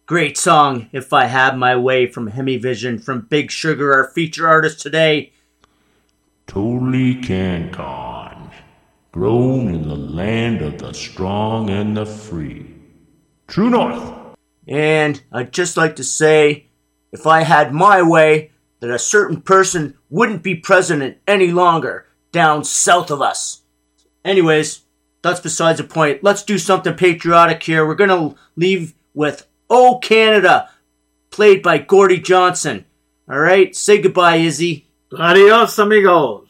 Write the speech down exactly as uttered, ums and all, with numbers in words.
Great song, If I Had My Way, from Hemi Vision, from Big Sugar, our feature artist today. Totally CanCon, grown in the land of the strong and the free. True North. And I'd just like to say, if I had my way, that a certain person wouldn't be president any longer down south of us. Anyways, that's besides the point. Let's do something patriotic here. We're going to leave with Oh Canada, played by Gordie Johnson. All right, say goodbye, Izzy. Adios, amigos.